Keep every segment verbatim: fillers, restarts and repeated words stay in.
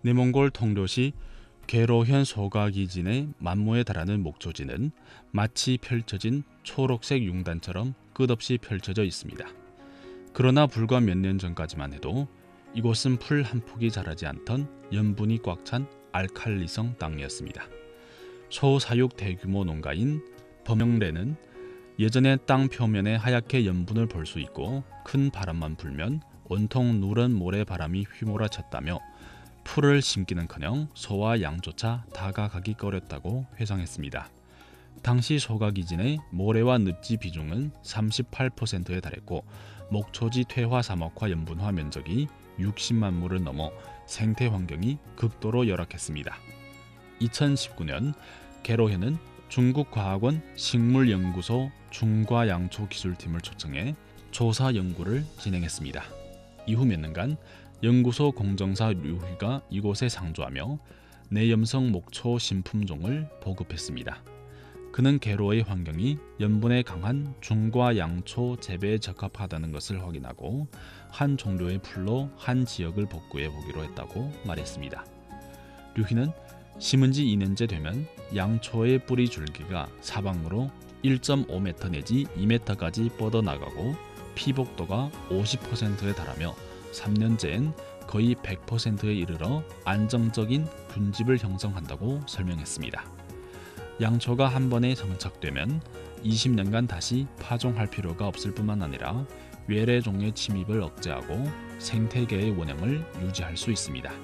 내몽골 통도시 괴로현 소가기진의 만모에 달하는 목초지는 마치 펼쳐진 초록색 융단처럼 끝없이 펼쳐져 있습니다. 그러나 불과 몇 년 전까지만 해도 이곳은 풀 한 폭이 자라지 않던 염분이 꽉 찬 알칼리성 땅이었습니다. 소사육 대규모 농가인 범영래는 예전에 땅 표면에 하얗게 염분을 볼 수 있고 큰 바람만 불면 온통 누런 모래바람이 휘몰아쳤다며 풀을 심기는커녕 소와 양조차 다가가기 꺼렸다고 회상했습니다. 당시 소가기진의 모래와 늪지 비중은 삼십팔 퍼센트에 달했고 목초지 퇴화 사막화 염분화 면적이 육십만 무를 넘어 생태 환경이 극도로 열악했습니다. 이천십구 년 개로현은 중국과학원 식물연구소 중과양초기술팀을 초청해 조사 연구를 진행했습니다. 이후 몇 년간 연구소 공정사 류희가 이곳에 상주하며 내염성 목초 신품종을 보급했습니다. 그는 개로의 환경이 염분에 강한 중과양초 재배에 적합하다는 것을 확인하고 한 종류의 풀로 한 지역을 복구해 보기로 했다고 말했습니다. 류희는 심은 지 이 년째 되면 양초의 뿌리 줄기가 사방으로 일 점 오 미터 내지 이 미터까지 뻗어나가고 피복도가 오십 퍼센트에 달하며 삼 년째엔 거의 백 퍼센트에 이르러 안정적인 균집을 형성한다고 설명했습니다. 양초가 한 번에 정착되면 이십 년간 다시 파종할 필요가 없을 뿐만 아니라 외래종의 침입을 억제하고 생태계의 원형을 유지할 수 있습니다.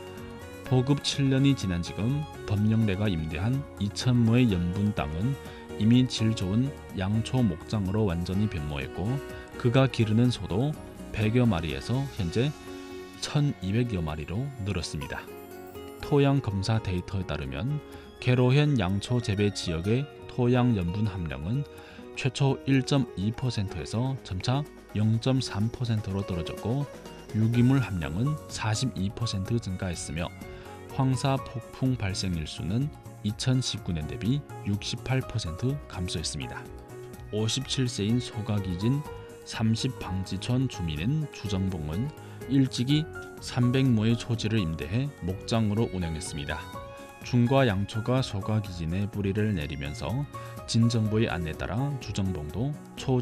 보급 칠 년이 지난 지금 범영래가 임대한 이천 무의 염분 땅은 이미 질 좋은 양초 목장으로 완전히 변모했고 그가 기르는 소도 백여 마리에서 현재 천이백여 마리로 늘었습니다. 토양 검사 데이터에 따르면 개로현 양초 재배 지역의 토양 염분 함량은 최초 일 점 이 퍼센트에서 점차 영 점 삼 퍼센트로 떨어졌고 유기물 함량은 사십이 퍼센트 증가했으며 황사 폭풍 발생 일수는 이천십구 년 대비 육십팔 퍼센트 감소했습니다. 오십칠 세인 소가기진 삼십 방지촌 주민인 주정봉은 일찍이 삼백 무의 초지를 임대해 목장으로 운영했습니다. 중과 양초가 소가기진에 뿌리를 내리면서 진정부의 안내에 따라 주정봉도 초